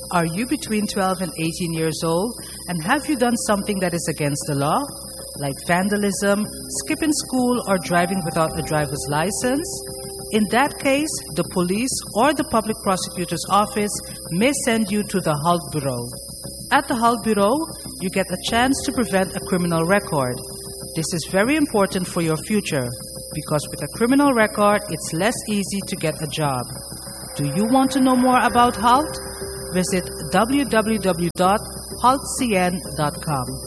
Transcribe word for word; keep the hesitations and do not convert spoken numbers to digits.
Are you between twelve and eighteen years old, and have you done something that is against the law, like vandalism, skipping school, or driving without a driver's license? In that case, the police or the public prosecutor's office may send you to the HALT Bureau. At the HALT Bureau, you get a chance to prevent a criminal record. This is very important for your future, because with a criminal record, it's less easy to get a job. Do you want to know more about HALT? Visit w w w dot halt c n dot com.